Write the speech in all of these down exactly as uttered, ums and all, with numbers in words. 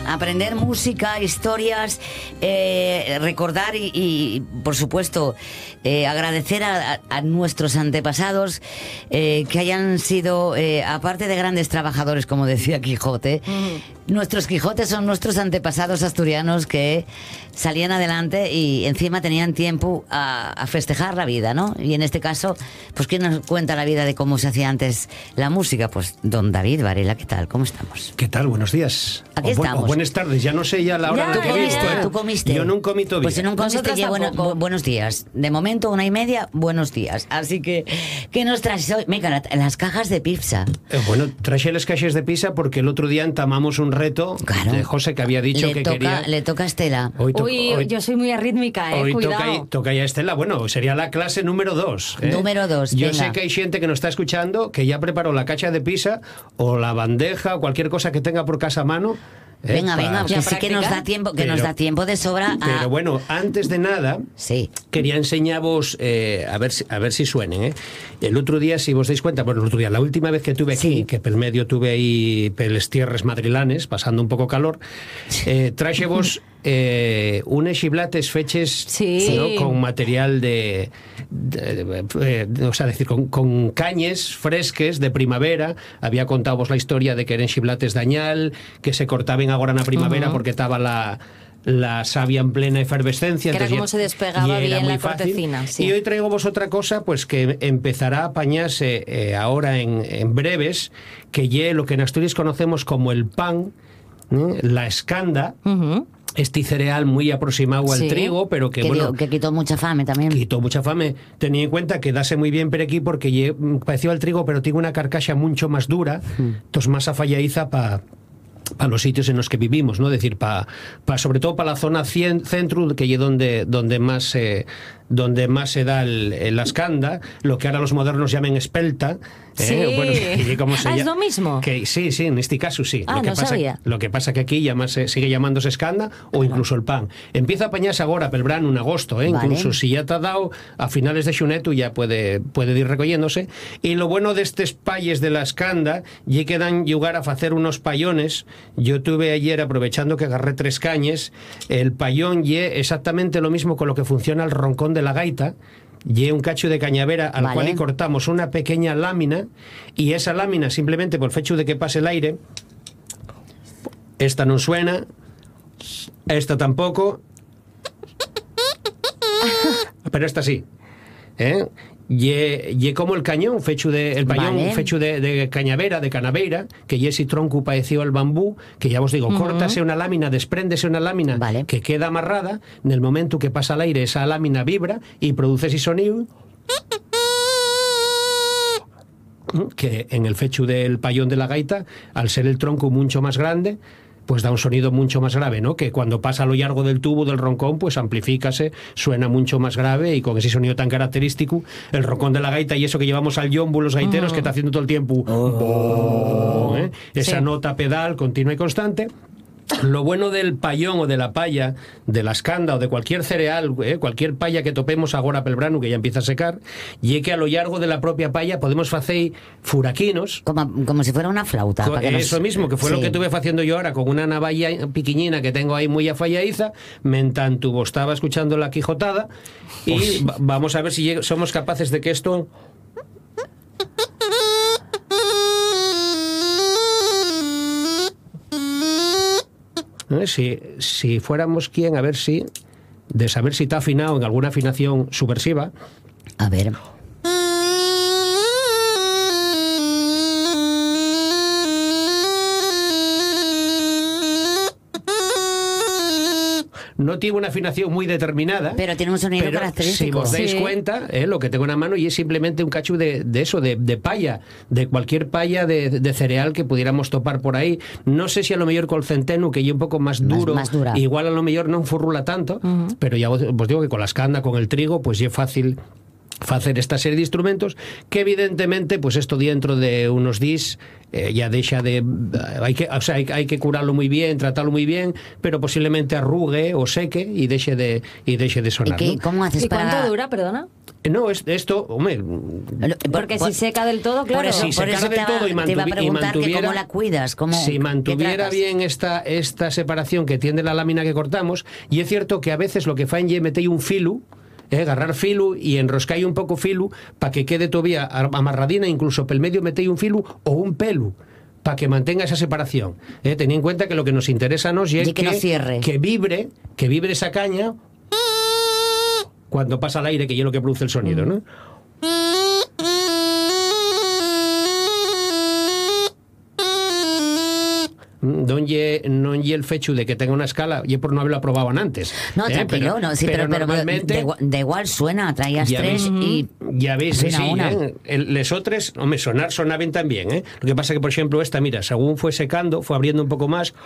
aprender música, historias, eh, recordar y, y, por supuesto, eh, agradecer a, a, a nuestros antepasados eh, que hayan sido, eh, aparte de grandes trabajadores, como decía Quijote, mm. nuestros Quijotes son nuestros antepasados asturianos que salían adelante y encima tenían tiempo a, a festejar la vida, ¿no? Y en este caso, pues ¿quién nos cuenta la vida de cómo se hacía antes la música? Pues don David Varela, ¿qué tal? ¿Cómo estamos? ¿Qué tal? Buenos días. Aquí o estamos. O buenas tardes, ya no sé ya la hora ya, que he visto. ¿eh? ¿eh? ¿Tú comiste? Yo no comí todavía. Pues si no comiste, ya bueno, bu buenos días. De momento, una y media, buenos días. Así que, ¿qué nos traes hoy? Venga, las cajas de pizza. Eh, bueno, traje las cajas de pizza porque el otro día entamamos un reto claro. de José que había dicho le que toca, quería... Le toca a Estela. Hoy to Uy, hoy, yo soy muy arrítmica, eh, hoy cuidado. Toca, toca ya a Estela. Bueno, sería la clase número dos. ¿eh? Número dos, Yo venga. sé que hay gente que nos está escuchando que ya preparó la cacha de pizza o la bandeja o cualquier cosa que tenga por casa a mano. Eh, venga, venga, que sí que nos da tiempo, que pero, nos da tiempo de sobra. A... Pero bueno, antes de nada, sí. quería enseñaros, eh, a ver si, a ver si suenen. ¿eh? El otro día, si vos dais cuenta, bueno, el otro día, la última vez que tuve aquí, sí. que pel medio tuve ahí peles tierras madrilanes, pasando un poco calor, eh, traje vos eh, unes xiblates feches sí. ¿no? con material de, de, de, de o sea, decir, con, con cañes fresques de primavera. Había contado vos la historia de que eran xiblates dañal, que se cortaban ahora en la primavera uh-huh. porque estaba la la savia en plena efervescencia. Que era entonces, como se despegaba bien la cortecina. Sí. Y hoy traigo vos otra cosa, pues que empezará a apañarse eh, ahora en, en breves, que ye lo que en Asturias conocemos como el pan, ¿eh? La escanda. Uh-huh. Este cereal muy aproximado al sí, trigo, pero que, que bueno... Dio, que quitó mucha fame también. Quitó mucha fame. Tenía en cuenta que dase muy bien por aquí porque ye, pareció al trigo, pero tiene una carcasa mucho más dura, mm. entonces más afalladiza para... para los sitios en los que vivimos, ¿no? Es decir, para, para sobre todo para la zona cien, centro, que es donde, donde más eh, donde más se da el, el ascanda, lo que ahora los modernos llaman espelta. Sí. Eh, bueno, que, ¿cómo se ah, llama? ¿Es lo mismo? Que, sí, sí, en este caso sí. Ah, lo que no pasa, sabía. Lo que pasa que aquí llama, sigue llamándose escanda o incluso el pan. Empieza a apañarse ahora pel verano en agosto, eh? Vale. Incluso si ya te ha dado a finales de xuneto ya puede, puede ir recogiéndose. Y lo bueno de estos payes de la escanda ya que dan lugar a hacer unos payones. Yo tuve ayer, aprovechando que agarré tres cañes, el payón ye exactamente lo mismo con lo que funciona el roncón de la gaita. Lle un cacho de cañavera al vale. cual y cortamos una pequeña lámina, y esa lámina, simplemente por el hecho de que pase el aire, esta no suena, esta tampoco, pero esta sí, ¿eh? Ye, ye como el cañón fecho de el payón vale. fecho de, de cañavera, de canaveira, que ye ese tronco parecido al bambú, que ya os digo, uh-huh. córtase una lámina, despréndese una lámina vale. que queda amarrada. En el momento que pasa el aire, esa lámina vibra y produce ese sonido que en el fecho del payón de la gaita, al ser el tronco mucho más grande, pues da un sonido mucho más grave, ¿no? Que cuando pasa a lo largo del tubo del roncón, pues amplifícase, suena mucho más grave, y con ese sonido tan característico, el roncón de la gaita y eso que llevamos al yombo los gaiteros, uh-huh. que está haciendo todo el tiempo, oh. ¿eh? Esa sí. nota pedal continua y constante. Lo bueno del payón o de la paya, de la escanda o de cualquier cereal, eh, cualquier paya que topemos agora pel brano, que ya empieza a secar, y que a lo largo de la propia paya podemos facer furaquinos. Como, como si fuera una flauta. Co eso nos... mismo, que fue sí. lo que estuve haciendo yo ahora con una navalla piquiñina que tengo ahí muy afalladiza, mentanto vos estaba escuchando la quijotada, y vamos a ver si somos capaces de que esto... Si, si fuéramos quien, a ver si, de saber si está afinado en alguna afinación subversiva. A ver. No tiene una afinación muy determinada, pero tiene un sonido pero característico. Si os dais sí. cuenta, eh, lo que tengo en la mano y es simplemente un cacho de, de eso, de, de paya, de cualquier paya de, de cereal que pudiéramos topar por ahí. No sé si a lo mejor con el centeno, que es un poco más duro, más, más igual a lo mejor no furrula tanto, uh-huh. pero ya os, os digo que con la escanda, con el trigo, pues ya es fácil facer esta serie de instrumentos que evidentemente pues esto dentro de unos días eh, ya deja de hay que, o sea, hay, hay que curarlo muy bien, tratarlo muy bien, pero posiblemente arrugue o seque y deje de y deje de sonar. ¿Y qué, ¿no? cómo haces ¿Y para...? cuánto dura, perdona? No, es, esto, hombre... Porque por, si seca del todo, claro. Por eso, si por secara eso del te, todo va, y, mantuvi- te iba a preguntar y mantuviera, que cómo la cuidas, cómo, si mantuviera ¿qué bien esta, esta separación que tiene la lámina que cortamos, y es cierto que a veces lo que faen ye metei un filu, eh, agarrar filu y enroscai un poco filu para que quede todavía amarradina, incluso pel medio metei un filu o un pelu para que mantenga esa separación. Eh, tenid en cuenta que lo que nos interesa nos es que, que, no cierre. que vibre, que vibre esa caña cuando pasa el aire, que es lo que produce el sonido, ¿no? Non lle, non lle el fecho de que tenga una escala, y por no haberlo aprobado antes. No, eh, tranquilo, pero, no, sí, pero, pero, normalmente, de, de igual suena, traías ya tres ves, y... ya ves, sí, suena una. eh, el, les otros, hombre, sonar sonaban también, ¿eh? Lo que pasa que, por ejemplo, esta, mira, según fue secando, fue abriendo un poco más,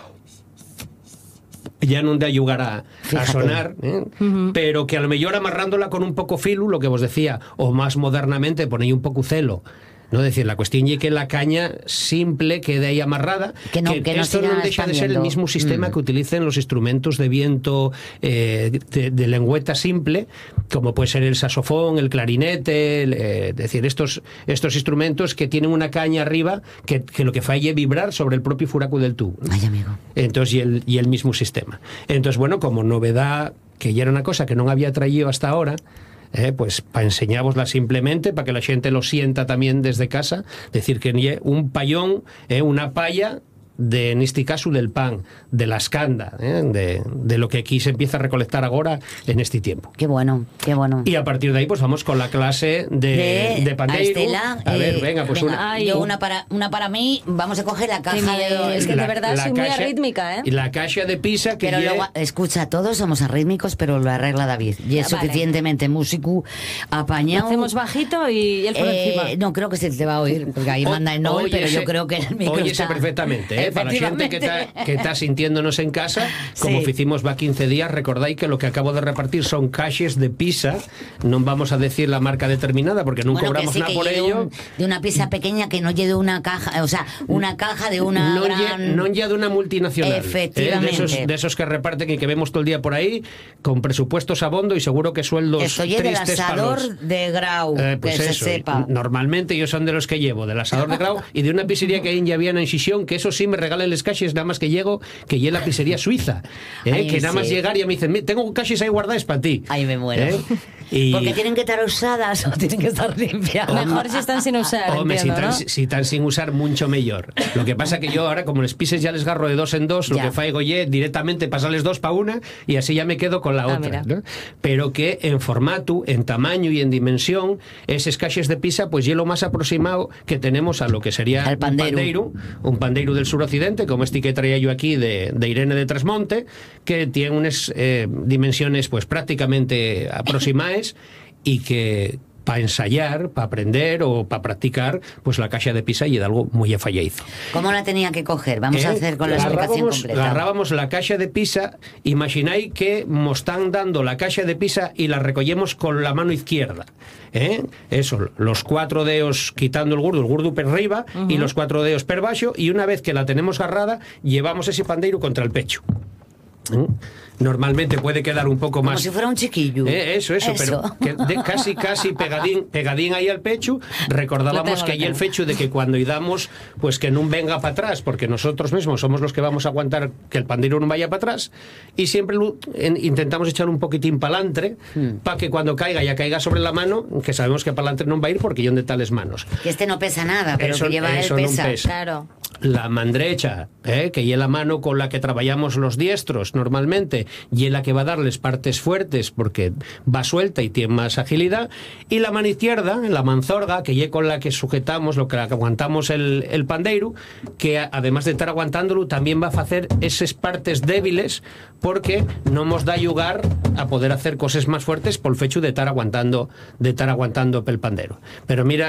ya non de ayudar a, a sonar, ¿eh? Uh-huh. Pero que a lo mejor amarrándola con un poco filu, lo que vos decía, o más modernamente ponéis un poco celo, no decir, la cuestión es que la caña simple quede ahí amarrada, que, no, que, que esto no no deja de ser el mismo sistema mm. que utilicen los instrumentos de viento eh, de, de lengüeta simple, como puede ser el saxofón, el clarinete, el, eh, es decir, estos, estos instrumentos que tienen una caña arriba que, que lo que falla es vibrar sobre el propio furaco del tubo. Ay, amigo. Entonces, y el, y el mismo sistema. Entonces, bueno, como novedad, que ya era una cosa que no había traído hasta ahora, Eh, pues para enseñárosla simplemente, para que la gente lo sienta también desde casa, decir que un payón, eh, una palla de, en este caso, del pan, de la escanda, eh, de, de lo que aquí se empieza a recolectar ahora en este tiempo. Qué bueno, qué bueno. Y a partir de ahí, pues vamos con la clase de, de, de pandeiro. A, Estela, a ver, eh, venga, pues venga, una. Ay, yo una para, una para mí, vamos a coger la caja de... Es que la, de verdad soy muy arrítmica, ¿eh? Y la caja de pizza que... Pero ye... luego, escucha, todos somos arrítmicos, pero lo arregla David. Y es vale. suficientemente músico, apañado. Hacemos bajito y él por eh, encima. No, creo que se te va a oír, porque ahí o, manda el Noel, pero yo creo que el micro Óyese está... perfectamente, ¿eh? Para la gente que está, que está sintiéndonos en casa, como sí. hicimos va quince días, recordáis que lo que acabo de repartir son caixes de pizza, no vamos a decir la marca determinada porque no bueno, cobramos sí, nada por ello. Un, de una pizza pequeña que no lleve una caja, o sea, una caja de una no gran... Lle, no ya de una multinacional. Efectivamente. ¿eh? De, esos, de esos que reparten y que vemos todo el día por ahí, con presupuestos a bondo y seguro que sueldos Estoy tristes del asador palos. de Grau, eh, pues que eso, se sepa. Normalmente yo son de los que llevo, del asador de Grau y de una pizzería que hay en Llaviana, en Xixón, que eso sí me regalen las caixes nada más que llego, que llegue la pizzería suiza, ¿eh? Ay, que nada sí. más llegar y me dicen, tengo caixes ahí guardadas para ti. Ay, me muero. ¿Eh? Y... Porque tienen que estar usadas o tienen que estar limpias. Mejor si están sin usar. Hombre, entiendo, si, ¿no? tan, si están sin usar, mucho mejor. Lo que pasa que yo ahora, como les pises ya les garro de dos en dos, ya. Lo que faigo ye directamente pasarles dos para una y así ya me quedo con la ah, otra. ¿No? Pero que en formato, en tamaño y en dimensión, esos caixes de pizza, pues ye lo más aproximado que tenemos a lo que sería el pandeiro. un pandeiro, un pandeiro del suroccidente, como este que traía yo aquí de, de Irene de Tresmonte, que tiene unas eh, dimensiones pues prácticamente aproximadas y que para ensayar, para aprender o para practicar, pues la caixa de pizza y de algo muy fallaizo. ¿Cómo la tenía que coger? Vamos ¿Eh? a hacer con la explicación completa. Agarrábamos la caixa de pizza, imagináis que nos están dando la caixa de pizza y la recollemos con la mano izquierda. ¿Eh? Eso, los cuatro dedos quitando el gurdo, el gurdo per arriba uh-huh. y los cuatro dedos per baixo, y una vez que la tenemos agarrada, llevamos ese pandeiro contra el pecho. ¿Eh? Normalmente puede quedar un poco como más... Como si fuera un chiquillo. Eh, eso, eso, eso, pero que de, casi, casi pegadín, pegadín ahí al pecho. Recordábamos que hay el fecho de que cuando idamos, pues que no venga para atrás, porque nosotros mismos somos los que vamos a aguantar que el pandeiro no vaya para atrás, y siempre lo, en, intentamos echar un poquitín palantre, hmm. para que cuando caiga, ya caiga sobre la mano, que sabemos que palantre no va a ir porque yo de tales manos. Que este no pesa nada, pero eso, que lleva eso él pesa. No pesa. Claro. La mandrecha, eh, que es la mano con la que trabajamos los diestros normalmente, y es la que va a darles partes fuertes porque va suelta y tiene más agilidad, y la mano izquierda, la manzorga, que es con la que sujetamos, lo que aguantamos el, el pandeiro, que además de estar aguantándolo también va a hacer esas partes débiles porque no nos da lugar a poder hacer cosas más fuertes por el fecho de estar aguantando de estar aguantando el pandero. Pero mira